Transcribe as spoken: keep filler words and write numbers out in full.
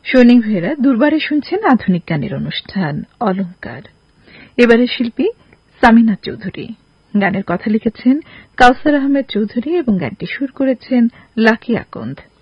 সৈনিক ভাইয়েরা দুর্বারে শুনছেন আধুনিক গানের অনুষ্ঠান অলংকার। এবারে শিল্পী সামিনা চৌধুরী। গানের কথা লিখেছেন কাউসার আহমেদ চৌধুরী এবং গানটি সুর করেছেন লাকি আকন্দ।